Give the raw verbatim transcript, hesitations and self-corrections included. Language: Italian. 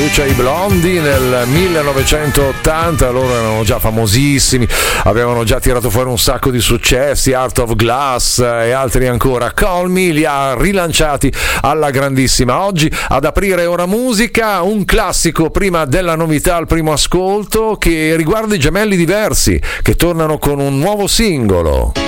produce i Blondie nel millenovecentottanta, loro erano già famosissimi, avevano già tirato fuori un sacco di successi, Art of Glass e altri ancora. Call Me li ha rilanciati alla grandissima. Oggi ad aprire Ora Musica, un classico prima della novità al primo ascolto che riguarda i Gemelli Diversi, che tornano con un nuovo singolo.